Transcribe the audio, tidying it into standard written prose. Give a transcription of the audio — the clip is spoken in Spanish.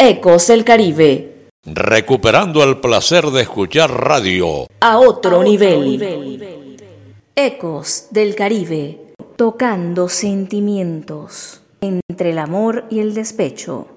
Ecos del Caribe. Recuperando el placer de escuchar radio A otro nivel. Ecos del Caribe. Tocando sentimientos entre el amor y el despecho.